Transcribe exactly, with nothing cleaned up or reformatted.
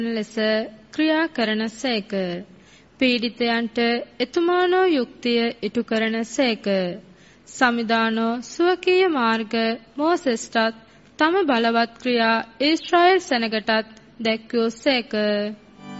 ලෙස ක්‍රියා කරන සේක. පීඩිතයන්ට එතුමානෝ යුක්තිය ඉටු කරන සේක. සමිදානෝ සුවකීය මාර්ග මෝසෙස්ටත් තම බලවත් ක්‍රියා ඊශ්‍රායෙල් සෙනගටත් දැක්වූ සේක.